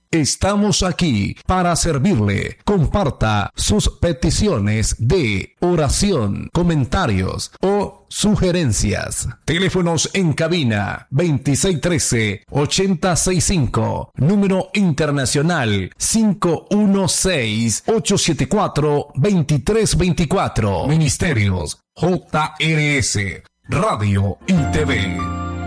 Estamos aquí para servirle. Comparta sus peticiones de oración, comentarios o sugerencias. Teléfonos en cabina 2613-8065. Número internacional 516-874-2324. Ministerios JRS, Radio y TV.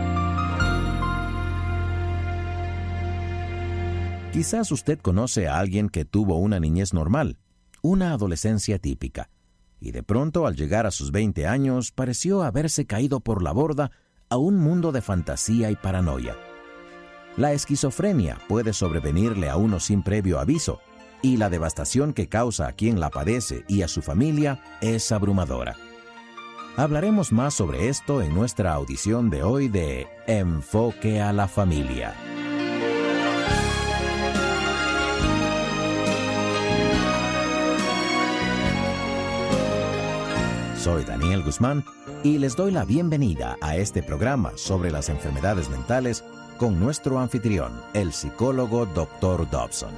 Quizás usted conoce a alguien que tuvo una niñez normal, una adolescencia típica, y de pronto al llegar a sus 20 años pareció haberse caído por la borda a un mundo de fantasía y paranoia. La esquizofrenia puede sobrevenirle a uno sin previo aviso, y la devastación que causa a quien la padece y a su familia es abrumadora. Hablaremos más sobre esto en nuestra audición de hoy de Enfoque a la Familia. Soy Daniel Guzmán y les doy la bienvenida a este programa sobre las enfermedades mentales con nuestro anfitrión, el psicólogo Dr. Dobson.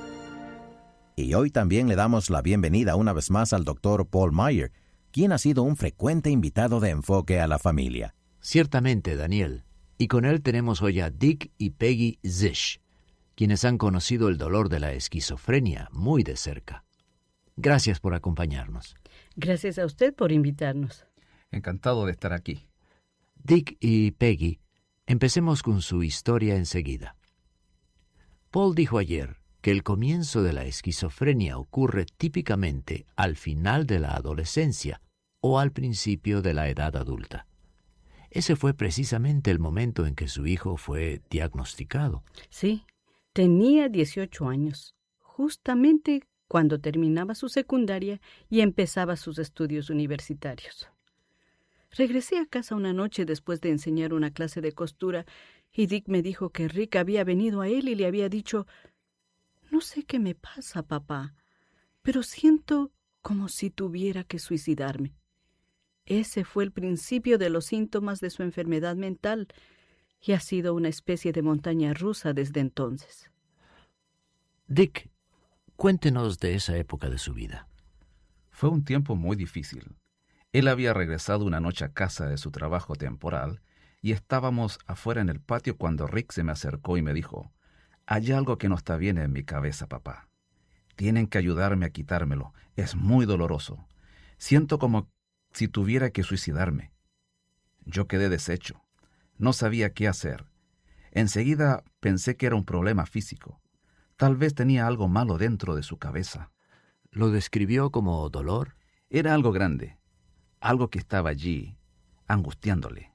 Y hoy también le damos la bienvenida una vez más al Dr. Paul Meyer, quien ha sido un frecuente invitado de Enfoque a la Familia. Ciertamente, Daniel, y con él tenemos hoy a Dick y Peggy Zisch, quienes han conocido el dolor de la esquizofrenia muy de cerca. Gracias por acompañarnos. Gracias a usted por invitarnos. Encantado de estar aquí. Dick y Peggy, empecemos con su historia enseguida. Paul dijo ayer que el comienzo de la esquizofrenia ocurre típicamente al final de la adolescencia o al principio de la edad adulta. Ese fue precisamente el momento en que su hijo fue diagnosticado. Sí, tenía 18 años, justamente cuando terminaba su secundaria y empezaba sus estudios universitarios. Regresé a casa una noche después de enseñar una clase de costura y Dick me dijo que Rick había venido a él y le había dicho: «No sé qué me pasa, papá, pero siento como si tuviera que suicidarme». Ese fue el principio de los síntomas de su enfermedad mental y ha sido una especie de montaña rusa desde entonces. Dick, cuéntenos de esa época de su vida. Fue un tiempo muy difícil. Él había regresado una noche a casa de su trabajo temporal y estábamos afuera en el patio cuando Rick se me acercó y me dijo: «Hay algo que no está bien en mi cabeza, papá. Tienen que ayudarme a quitármelo. Es muy doloroso. Siento como si tuviera que suicidarme». Yo quedé deshecho. No sabía qué hacer. Enseguida pensé que era un problema físico. Tal vez tenía algo malo dentro de su cabeza. ¿Lo describió como dolor? Era algo grande, algo que estaba allí, angustiándole.